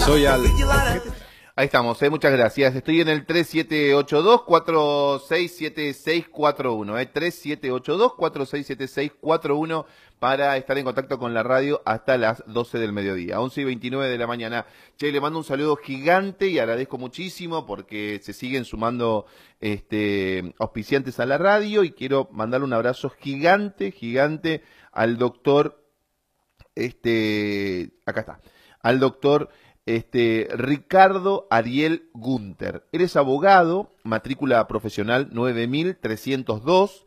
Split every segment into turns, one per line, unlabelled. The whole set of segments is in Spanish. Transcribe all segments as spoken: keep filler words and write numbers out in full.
Soy Al.
Ahí estamos, eh, muchas gracias. Estoy en el tres siete ocho dos, cuatro seis siete seis cuatro uno, eh, tres siete ocho dos, cuatro seis siete seis cuatro uno para estar en contacto con la radio hasta las doce del mediodía, once y veintinueve de la mañana. Che, le mando un saludo gigante y agradezco muchísimo porque se siguen sumando este, auspiciantes a la radio y quiero mandarle un abrazo gigante, gigante al doctor, este, acá está, al doctor Este, Ricardo Ariel Gunter. Él es abogado, matrícula profesional nueve mil trescientos dos.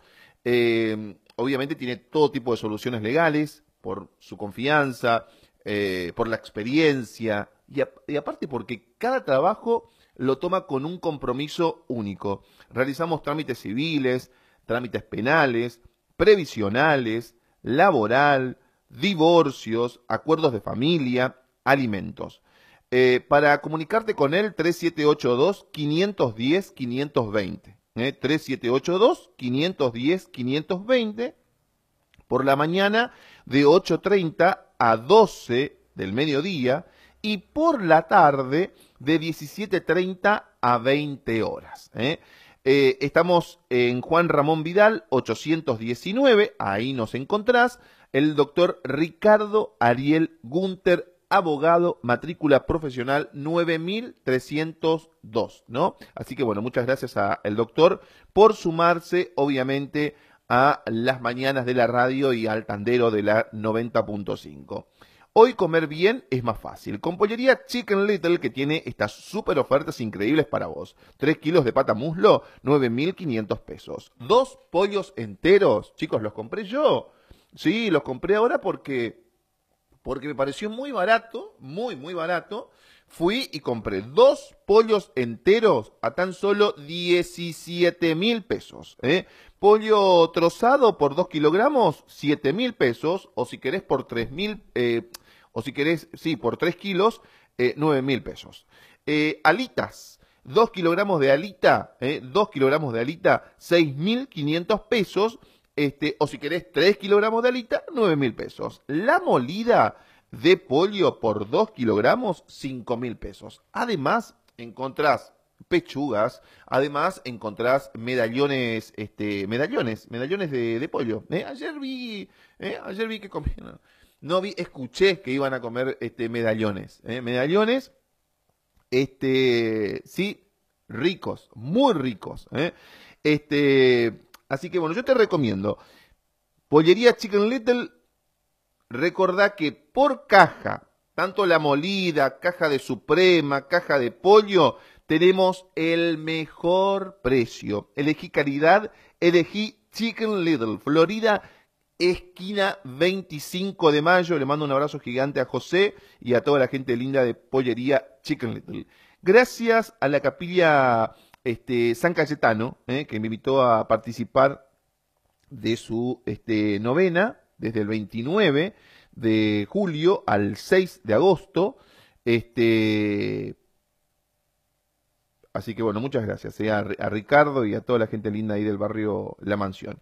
Eh, obviamente tiene todo tipo de soluciones legales, por su confianza, eh, por la experiencia, y, a, y aparte porque cada trabajo lo toma con un compromiso único. Realizamos trámites civiles, trámites penales, previsionales, laboral, divorcios, acuerdos de familia, alimentos. Eh, para comunicarte con él, tres siete ocho dos, cinco uno cero, cinco dos cero. Eh, tres siete ocho dos, cinco uno cero, cinco dos cero. Por la mañana de ocho treinta a doce del mediodía y por la tarde de diecisiete treinta a veinte horas. Eh. Eh, estamos en Juan Ramón Vidal, ochocientos diecinueve, ahí nos encontrás. El doctor Ricardo Ariel Gunter, abogado, matrícula profesional nueve mil trescientos dos, ¿no? Así que bueno, muchas gracias al doctor por sumarse, obviamente, a las mañanas de la radio y al tandero de la noventa punto cinco. Hoy comer bien es más fácil. Con Pollería Chicken Little, que tiene estas súper ofertas increíbles para vos. tres kilos de pata muslo, nueve mil quinientos pesos. Dos pollos enteros, chicos, los compré yo. Sí, los compré ahora porque... porque me pareció muy barato, muy, muy barato. Fui y compré dos pollos enteros a tan solo diecisiete mil pesos. ¿eh? Pollo trozado por dos kilogramos, siete mil pesos. O si querés por tres mil, eh, o si querés, sí, por tres kilos, eh, nueve mil pesos. Eh, alitas, dos kilogramos de alita, eh, dos kilogramos de alita, seis mil quinientos pesos. Este, o si querés tres kilogramos de alita, nueve mil pesos. La molida de pollo por dos kilogramos, cinco mil pesos. Además, encontrás pechugas, además encontrás medallones, este, medallones, medallones de, de pollo. ¿eh? Ayer vi, ¿eh? ayer vi que comían, no vi, escuché que iban a comer este, medallones, ¿eh? medallones, este, sí, ricos, muy ricos, ¿eh? este... Así que bueno, yo te recomiendo Pollería Chicken Little. Recordá que por caja, tanto la molida, caja de suprema, caja de pollo, tenemos el mejor precio. Elegí calidad, elegí Chicken Little, Florida, esquina veinticinco de mayo. Le mando un abrazo gigante a José y a toda la gente linda de Pollería Chicken Little. Gracias a la capilla Este, San Cayetano, eh, que me invitó a participar de su este, novena, desde el veintinueve de julio al seis de agosto. Este, así que bueno, muchas gracias eh, a, a Ricardo y a toda la gente linda ahí del barrio La Mansión.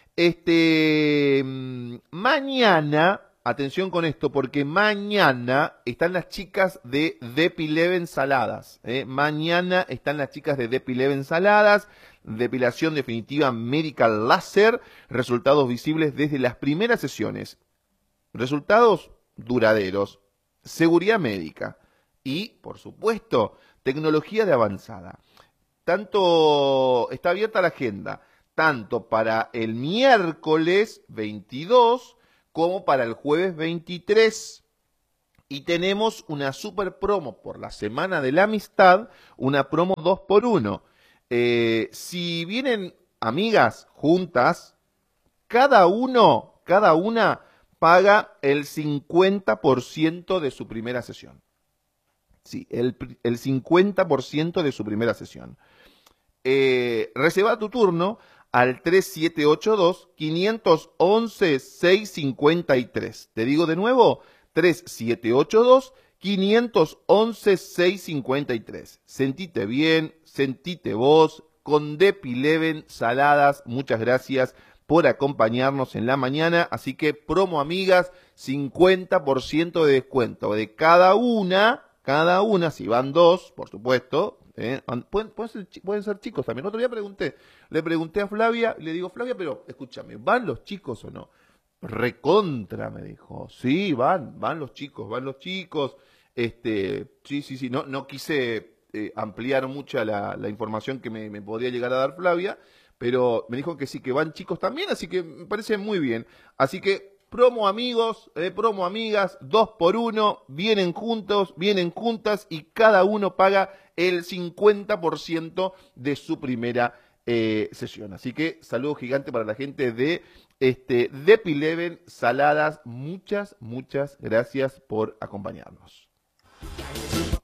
Este, mañana... Atención con esto, porque mañana están las chicas de Depileven Saladas. ¿eh? Mañana están las chicas de Depileven Saladas. Depilación definitiva Medical Láser. Resultados visibles desde las primeras sesiones. Resultados duraderos. Seguridad médica. Y, por supuesto, tecnología de avanzada. Tanto está abierta la agenda, tanto para el miércoles veintidós como para el jueves veintitrés. Y tenemos una super promo por la Semana de la Amistad, una promo dos por uno. Eh, si vienen amigas juntas, cada uno, cada una paga el cincuenta por ciento de su primera sesión. Sí, el, el cincuenta por ciento de su primera sesión. Eh, reserva tu turno al tres siete ocho dos, cinco uno uno, seis cinco tres. Te digo de nuevo, tres siete ocho dos, cinco uno uno, seis cinco tres. Sentite bien, sentite vos, con Depileven Saladas. Muchas gracias por acompañarnos en la mañana. Así que promo amigas, cincuenta por ciento de descuento de cada una, cada una, si van dos, por supuesto, ¿eh? pueden, pueden, ser, pueden ser chicos también. El otro día pregunté, le pregunté a Flavia, le digo, Flavia, pero escúchame, ¿van los chicos o no? Recontra, me dijo, sí, van, van los chicos, van los chicos, este, sí, sí, sí, no, no quise eh, ampliar mucha la, la información que me, me podía llegar a dar Flavia, pero me dijo que sí, que van chicos también, así que me parece muy bien. Así que promo amigos, eh, promo amigas, dos por uno, vienen juntos, vienen juntas y cada uno paga el cincuenta por ciento de su primera eh, sesión. Así que saludo gigante para la gente de este Depileven Saladas. Muchas, muchas gracias por acompañarnos.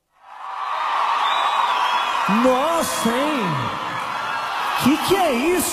Nossa, hein? Que que é isso?